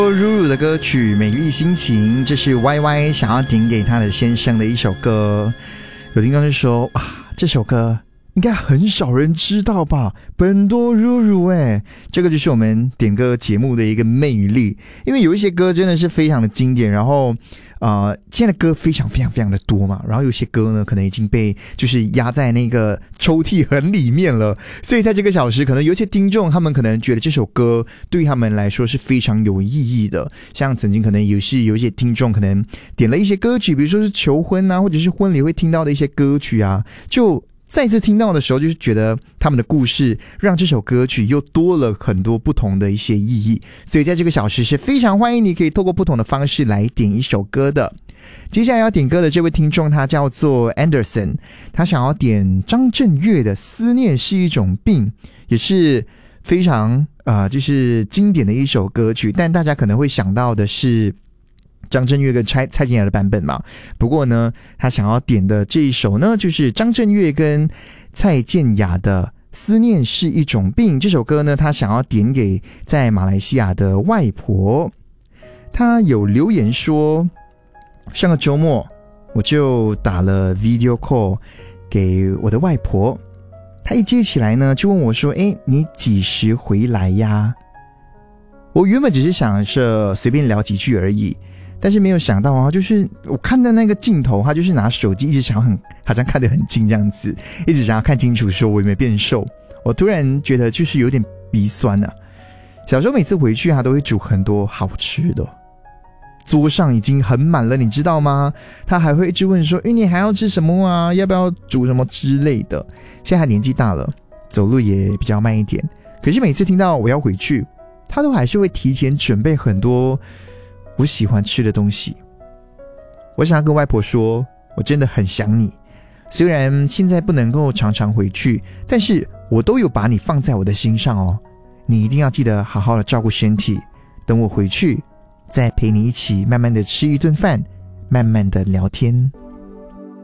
如如的歌曲《美丽心情》，这是 YY 想要点给他的先生的一首歌。有听众就说这首歌应该很少人知道吧，本多如如这个就是我们点歌节目的一个魅力，因为有一些歌真的是非常的经典，然后现在的歌非常非常非常的多嘛，然后有些歌呢可能已经被就是压在那个抽屉很里面了，所以在这个小时可能有些听众他们可能觉得这首歌对他们来说是非常有意义的，像曾经可能有一些听众可能点了一些歌曲，比如说是求婚啊，或者是婚礼会听到的一些歌曲啊，就再次听到的时候就是觉得他们的故事让这首歌曲又多了很多不同的一些意义，所以在这个小时是非常欢迎你可以透过不同的方式来点一首歌的。接下来要点歌的这位听众他叫做 Anderson， 他想要点张震岳的《思念是一种病》，也是非常就是经典的一首歌曲，但大家可能会想到的是张震岳跟蔡健雅的版本嘛，不过呢他想要点的这一首呢就是张震岳跟蔡健雅的《思念是一种病》，这首歌呢他想要点给在马来西亚的外婆。他有留言说，上个周末我就打了 video call 给我的外婆，她一接起来呢就问我说你几时回来呀？我原本只是想着随便聊几句而已，但是没有想到就是我看到那个镜头，他就是拿手机一直想好像看得很近这样子，一直想要看清楚说我有没有变瘦。我突然觉得就是有点鼻酸啊。小时候每次回去他都会煮很多好吃的，桌上已经很满了，你知道吗？他还会一直问说你还要吃什么啊，要不要煮什么之类的。现在他年纪大了，走路也比较慢一点，可是每次听到我要回去，他都还是会提前准备很多我喜欢吃的东西。我想要跟外婆说，我真的很想你，虽然现在不能够常常回去，但是我都有把你放在我的心上哦。你一定要记得好好的照顾身体，等我回去再陪你一起慢慢的吃一顿饭，慢慢的聊天。